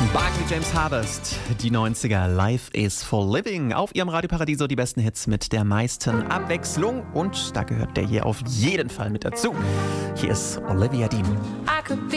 Barclay James Harvest, die 90er, Life is for Living. Auf ihrem Radio Paradiso die besten Hits mit der meisten Abwechslung. Und da gehört der hier auf jeden Fall mit dazu. Hier ist Olivia Dean.